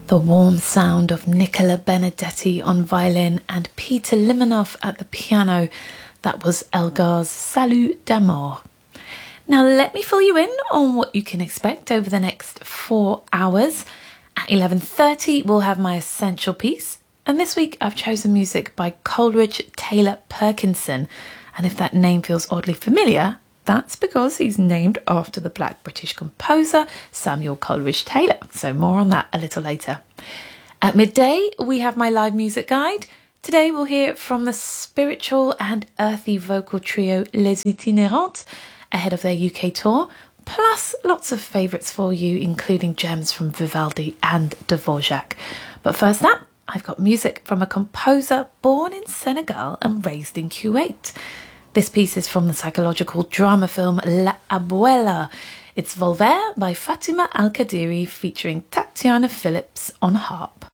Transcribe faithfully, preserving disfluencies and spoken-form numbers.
The warm sound of Nicola Benedetti on violin and Peter Limonov at the piano. That was Elgar's Salut d'amour. Now let me fill you in on what you can expect over the next four hours. At eleven thirty we'll have my essential piece, and this week I've chosen music by Coleridge Taylor Perkinson, and if that name feels oddly familiar, that's because he's named after the Black British composer Samuel Coleridge Taylor, so more on that a little later. At midday, we have my live music guide. Today we'll hear from the spiritual and earthy vocal trio Les Itinérantes ahead of their U K tour, plus lots of favourites for you, including gems from Vivaldi and Dvorak. But first up, I've got music from a composer born in Senegal and raised in Kuwait. This piece is from the psychological drama film La Abuela. It's Volver by Fatima Al-Qadiri featuring Tatiana Phillips on harp.